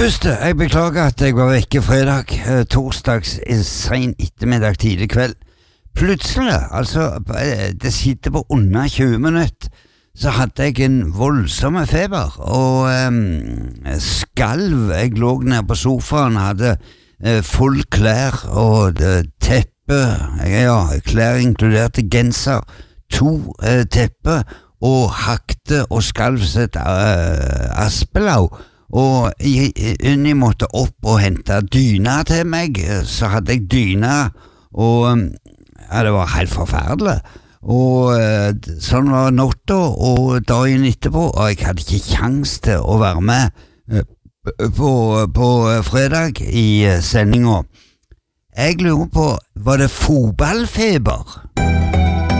Først, jeg beklager at jeg var vekke fredag, torsdags sen ettermiddag, tidlig kveld. Plutselig, det sitter på under 20 minutter, så hadde jeg en voldsomme feber, og skalv. Jeg lå nede på sofaen, hadde full klær og teppe, klær inkluderte genser, 2 teppe, og hakte og skalv sitt aspelau. Og Unni måtte opp og hente dyna til meg, så hadde jeg dyna, og det var helt forferdelig. Og sånn var natta og dagen etterpå, og jeg hadde ikke kjangs til å være med på fredag i sendinga. Jeg lurer på, var det fotballfeber?